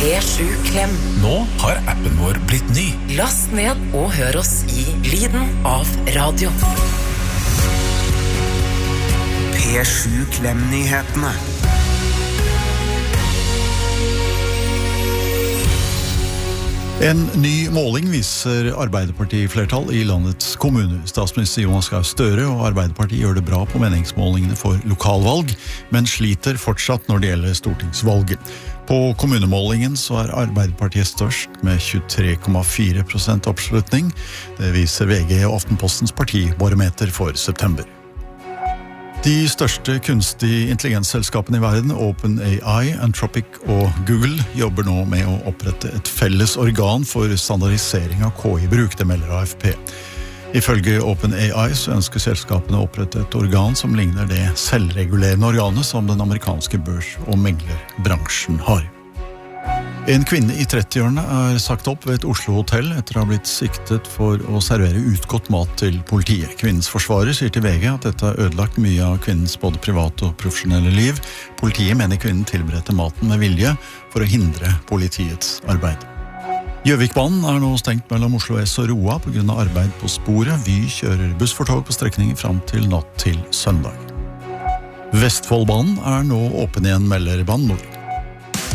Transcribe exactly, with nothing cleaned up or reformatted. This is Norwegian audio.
P sju Klem. Nå har appen vår blitt ny. Last ned og hør oss i lyden av radio. P sju Klem-nyhetene. En ny måling viser Arbeiderparti-flertall i landets kommuner. Statsminister Jonas Gahr Støre og Arbeiderpartiet gjør det bra på meningsmålingene for lokalvalg, men sliter fortsatt når det gjelder stortingsvalget. På kommunemålingen så er Arbeiderpartiet størst med tjuetre komma fire prosent oppslutning. Det viser V G og Aftenpostens partibarometer for september. De største kunstig intelligensselskapene i verden, OpenAI, Anthropic og Google, jobber nå med å opprette et felles organ for standardisering av K I-bruk, det melder A F P. Ifølge OpenAI så ønsker selskapene å opprette et organ som ligner det selvregulerende organet som den amerikanske børs- og meglerbransjen har. En kvinne i trettiårene er sagt opp ved et Oslo-hotell etter å ha blitt siktet for å servere utgått mat til politiet. Kvinnens forsvarer sier til V G at dette har ødelagt mye av kvinnens både private og profesjonelle liv. Politiet mener kvinnen tilberedte maten med vilje for å hindre politiets arbeid. Gjøvikbanen er nå stengt mellom Oslo S og Roa på grunn av arbeid på sporet. Vy kjører buss for tog på strekningen fram til natt til søndag. Vestfoldbanen er nå åpen igjen, melder Bane NOR.